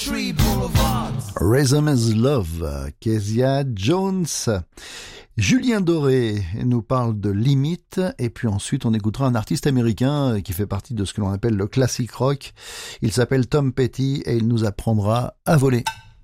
Rhythm is Love, Kezia Jones. Julien Doré nous parle de Limite, et puis ensuite on écoutera un artiste américain qui fait partie de ce que l'on appelle le classic rock. Il s'appelle Tom Petty et il nous apprendra à voler.